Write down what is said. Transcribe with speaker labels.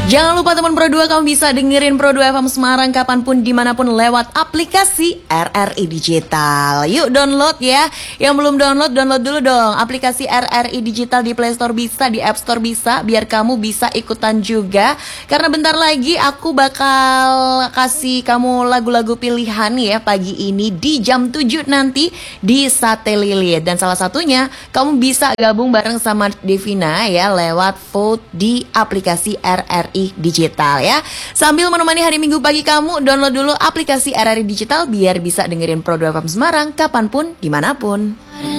Speaker 1: Jangan lupa teman Pro 2, kamu bisa dengerin Pro 2 FM Semarang kapanpun dimanapun lewat aplikasi RRI Digital. Yuk download ya. Yang belum download, download dulu dong. Aplikasi RRI Digital di Play Store bisa, di App Store bisa, biar kamu bisa ikutan juga. Karena bentar lagi aku bakal kasih kamu lagu-lagu pilihan ya pagi ini di jam 7 nanti di Sate Lilit. Dan salah satunya kamu bisa gabung bareng sama Devina ya lewat vote di aplikasi RRI Digital ya. Sambil menemani hari Minggu pagi kamu, download dulu aplikasi RRI Digital biar bisa dengerin Pro 2 FM Semarang kapanpun, dimanapun.